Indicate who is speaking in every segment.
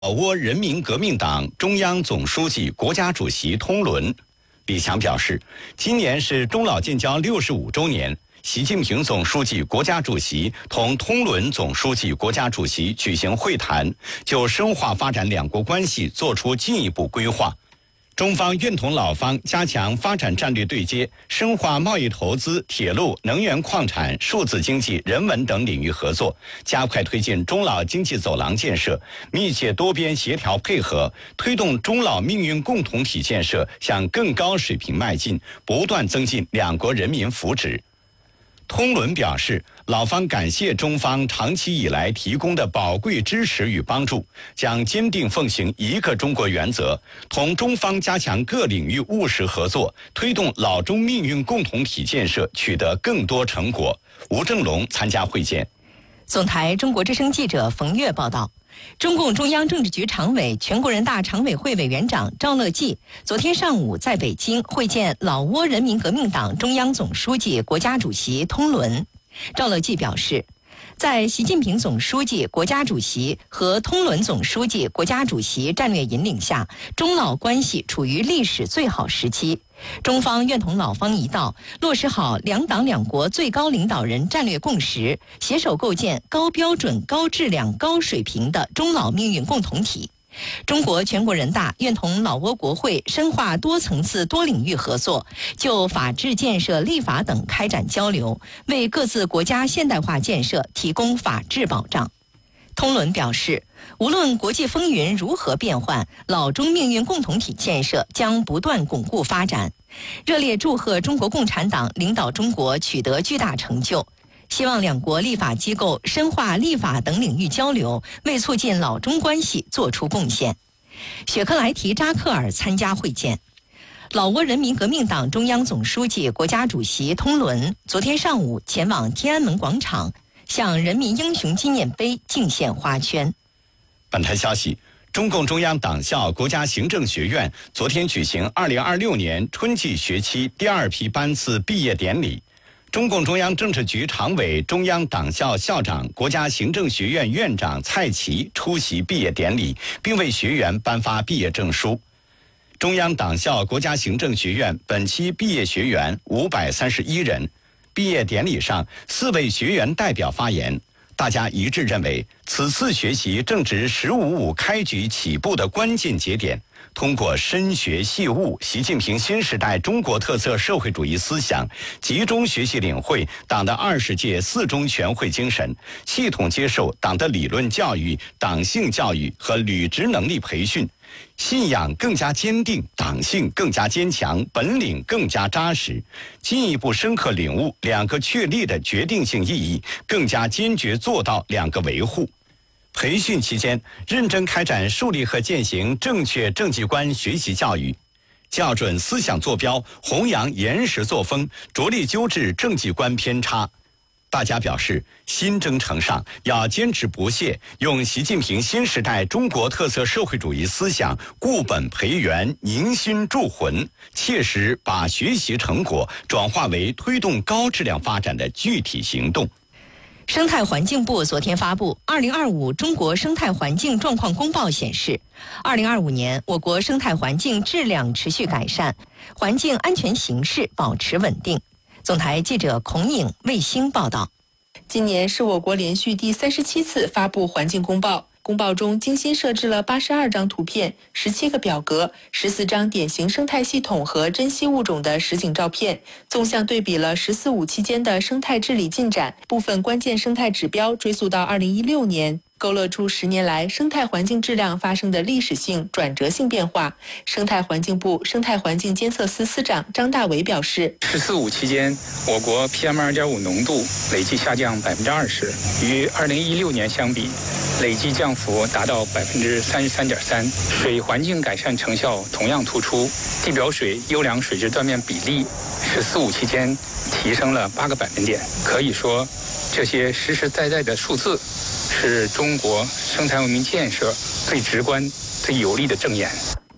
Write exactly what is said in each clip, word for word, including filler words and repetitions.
Speaker 1: 老挝人民革命党中央总书记、国家主席通伦。李强表示，今年是中老建交六十五周年，习近平总书记、国家主席同通伦总书记、国家主席举行会谈，就深化发展两国关系作出进一步规划。中方愿同老方加强发展战略对接，深化贸易投资、铁路、能源矿产、数字经济、人文等领域合作，加快推进中老经济走廊建设，密切多边协调配合，推动中老命运共同体建设向更高水平迈进，不断增进两国人民福祉。通伦表示，老方感谢中方长期以来提供的宝贵支持与帮助，将坚定奉行一个中国原则，同中方加强各领域务实合作，推动老中命运共同体建设取得更多成果。吴正龙参加会见。
Speaker 2: 总台中国之声记者冯月报道。中共中央政治局常委、全国人大常委会委员长赵乐际昨天上午在北京会见老挝人民革命党中央总书记、国家主席通伦。赵乐际表示，在习近平总书记、国家主席和通伦总书记、国家主席战略引领下，中老关系处于历史最好时期。中方愿同老方一道，落实好两党两国最高领导人战略共识，携手构建高标准、高质量、高水平的中老命运共同体。中国全国人大愿同老挝国会深化多层次多领域合作，就法治建设、立法等开展交流，为各自国家现代化建设提供法治保障。通伦表示，无论国际风云如何变幻，老中命运共同体建设将不断巩固发展。热烈祝贺中国共产党领导中国取得巨大成就，希望两国立法机构深化立法等领域交流，为促进老中关系做出贡献。雪克莱提扎克尔参加会见。老挝人民革命党中央总书记、国家主席通伦昨天上午前往天安门广场，向人民英雄纪念碑敬献花圈。
Speaker 1: 本台消息，中共中央党校国家行政学院昨天举行二零二六年春季学期第二批班次毕业典礼。中共中央政治局常委、中央党校校长、国家行政学院院长蔡奇出席毕业典礼，并为学员颁发毕业证书。中央党校国家行政学院本期毕业学员五百三十一人。毕业典礼上，四位学员代表发言，大家一致认为，此次学习正值“十五五”开局起步的关键节点。通过深学细悟习近平新时代中国特色社会主义思想，集中学习领会党的二十届四中全会精神，系统接受党的理论教育、党性教育和履职能力培训，信仰更加坚定，党性更加坚强，本领更加扎实，进一步深刻领悟两个确立的决定性意义，更加坚决做到两个维护。培训期间，认真开展树立和践行正确政绩观学习教育，校准思想坐标，弘扬严实作风，着力纠治政绩观偏差。大家表示，新征程上要坚持不懈，用习近平新时代中国特色社会主义思想固本培元、凝心铸魂，切实把学习成果转化为推动高质量发展的具体行动。
Speaker 2: 生态环境部昨天发布《二零二五中国生态环境状况公报》显示，二零二五年我国生态环境质量持续改善，环境安全形势保持稳定。总台记者孔颖、卫星报道。
Speaker 3: 今年是我国连续第三十七次发布环境公报。公报中精心设置了八十二张图片、十七个表格、十四张典型生态系统和珍稀物种的实景照片，纵向对比了“十四五”期间的生态治理进展，部分关键生态指标追溯到二零一六年。勾勒出十年来生态环境质量发生的历史性、转折性变化。生态环境部生态环境监测司司长张大伟表示，
Speaker 4: 十四五期间，我国 P M 二点五 浓度累计下降百分之二十，与二零一六年相比，累计降幅达到百分之三十三点三。水环境改善成效同样突出，地表水优良水质断面比例，十四五期间提升了八个百分点。可以说，这些实实在在的数字，是中国生态文明建设最直观、最有力的证言。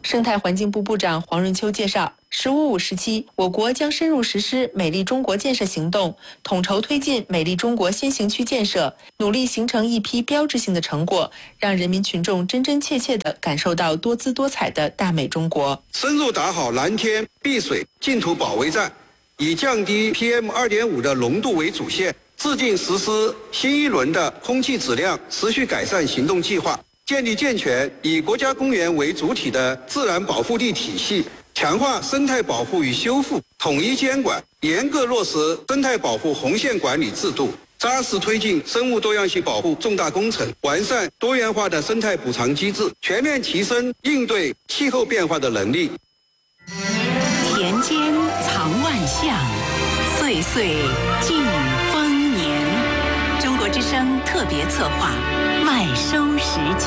Speaker 3: 生态环境部部长黄润秋介绍，十五五时期，我国将深入实施美丽中国建设行动，统筹推进美丽中国先行区建设，努力形成一批标志性的成果，让人民群众真真切切地感受到多姿多彩的大美中国。
Speaker 5: 深入打好蓝天、碧水、净土保卫战，以降低 P M 二点五 的浓度为主线，制定实施新一轮的空气质量持续改善行动计划，建立健全以国家公园为主体的自然保护地体系，强化生态保护与修复，统一监管，严格落实生态保护红线管理制度，扎实推进生物多样性保护重大工程，完善多元化的生态补偿机制，全面提升应对气候变化的能力。
Speaker 6: 田间藏万象，岁岁尽丰年。中国之声特别策划麦收时节。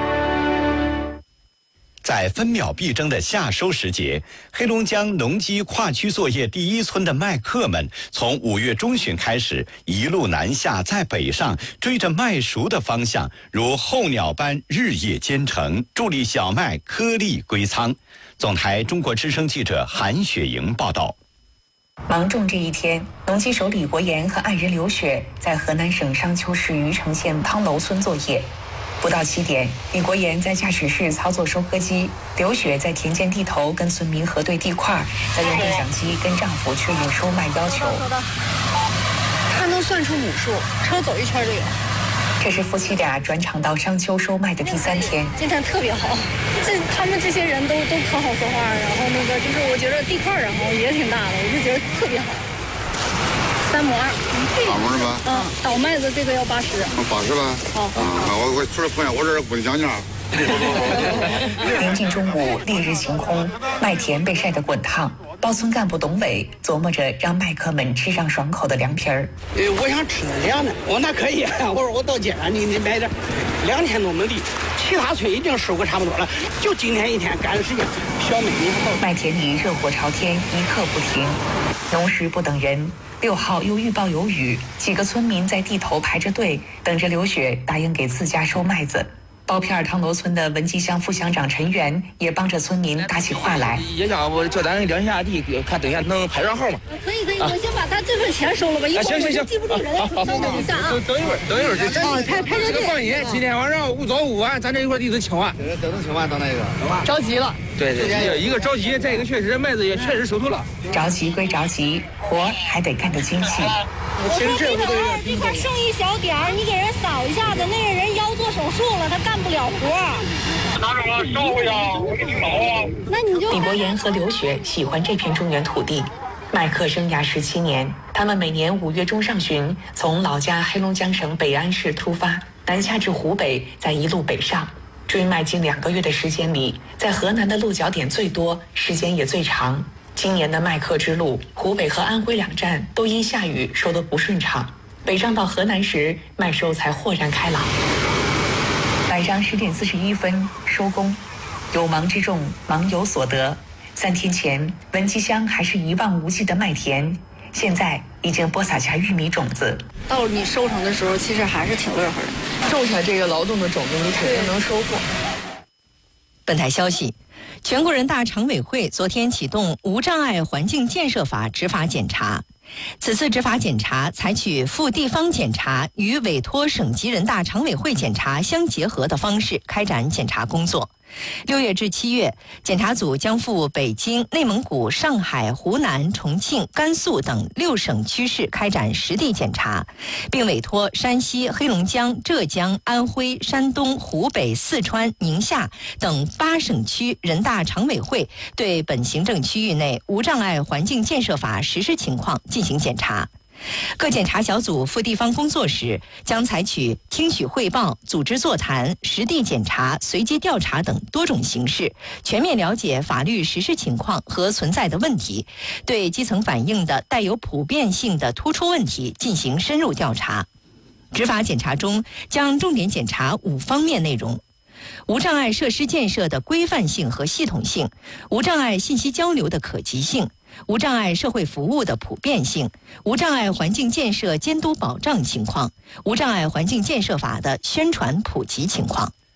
Speaker 1: 在分秒必争的夏收时节，黑龙江农机跨区作业第一村的麦客们从五月中旬开始，一路南下，再北上，追着麦熟的方向，如候鸟般日夜兼程，助力小麦颗粒归仓。总台中国之声记者韩雪莹报道。
Speaker 7: 芒种这一天，农机手李国岩和爱人刘雪在河南省商丘市虞城县汤楼村作业。不到七点，李国岩在驾驶室操作收割机，刘雪在田间地头跟村民核对地块，再用对讲机跟丈夫确认收麦要求。
Speaker 8: 他能算出亩数，车走一圈就有。
Speaker 7: 这是夫妻俩转场到商丘收麦的第三天。
Speaker 8: 今天特别好，这他们这些人都都可好说话，然后那个就是我觉得地块然后也挺大的，我就觉得特别好。三亩二，
Speaker 9: 八亩是吧？
Speaker 8: 嗯，倒麦子这个要八十。
Speaker 9: 八十吧？
Speaker 8: 好。
Speaker 9: 啊，我我除了朋友，我这不讲价。
Speaker 7: 临近中午，烈日晴空，麦田被晒得滚烫。包村干部董伟琢磨着让麦客们吃上爽口的凉皮儿。
Speaker 10: 呃，我想吃点凉的。我那可以，我说我到街上你你买点，两天都没地，其他村已经收个差不多了，就今天一天赶时间，小麦你还到。
Speaker 7: 麦田里热火朝天，一刻不停。农时不等人，六号又预报有雨，几个村民在地头排着队，等着刘雪答应给自家收麦子。包片儿汤楼村的文集乡副乡长陈元也帮着村民打起话来。
Speaker 11: 也想我叫咱量一下地，看等一下能排上号吗？
Speaker 8: 可以可以，我先把他这份钱收了吧，一会儿我就记不住人。等等一下啊，
Speaker 11: 等一会儿，等一会儿这
Speaker 8: 哦，排排着队。
Speaker 11: 放心，今天晚上午早午晚，咱这一块地都清完。
Speaker 9: 等等清完，等那个。
Speaker 8: 着急了。
Speaker 11: 对对，一个着急，再一个确实麦子也确实收透了。
Speaker 7: 着急归着急，活还得干得精细。
Speaker 8: 我说地头二这块剩一小点儿，你给人扫一下子，那个人腰做手术了，他干不了活。
Speaker 12: 拿着我烧一下，我给你搞啊。
Speaker 8: 那你就。
Speaker 7: 李国岩和刘雪喜欢这片中原土地，麦客生涯十七年，他们每年五月中上旬从老家黑龙江省北安市出发，南下至湖北，再一路北上。追麦近两个月的时间里，在河南的落脚点最多，时间也最长。今年的麦客之路，湖北和安徽两站都因下雨收得不顺畅。北上到河南时，麦收才豁然开朗。晚上十点四十一分收工，有忙之众，忙有所得。三天前，文集乡还是一望无际的麦田，现在已经播撒下玉米种子。
Speaker 8: 到你收成的时候，其实还是挺乐呵的。
Speaker 13: 种下这个劳动的种子，你肯定能收获。
Speaker 2: 本台消息，全国人大常委会昨天启动无障碍环境建设法执法检查。此次执法检查采取赴地方检查与委托省级人大常委会检查相结合的方式开展检查工作。六月至七月，检查组将赴北京、内蒙古、上海、湖南、重庆、甘肃等六省区市开展实地检查，并委托山西、黑龙江、浙江、安徽、山东、湖北、四川、宁夏等八省区人大常委会对本行政区域内无障碍环境建设法实施情况进行检查。各检查小组赴地方工作时，将采取听取汇报、组织座谈、实地检查、随机调查等多种形式，全面了解法律实施情况和存在的问题，对基层反映的带有普遍性的突出问题进行深入调查。执法检查中将重点检查五方面内容：无障碍设施建设的规范性和系统性，无障碍信息交流的可及性，无障碍社会服务的普遍性，无障碍环境建设监督保障情况，无障碍环境建设法的宣传普及情况。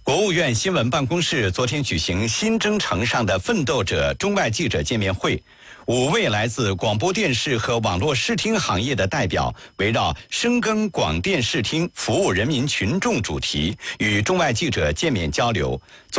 Speaker 1: 国务院新闻办公室昨天举行新征程上的奋斗者中外记者见面会，五位来自广播电视和网络视听行业的代表围绕深耕广电视听、服务人民群众主题，与中外记者见面交流。